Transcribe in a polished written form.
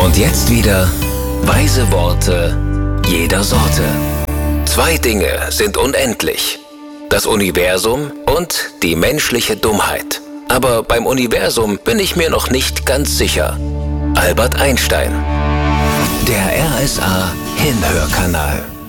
Und jetzt wieder weise Worte jeder Sorte. 2 Dinge sind unendlich: das Universum und die menschliche Dummheit. Aber beim Universum bin ich mir noch nicht ganz sicher. Albert Einstein. Der RSA Hinhörkanal.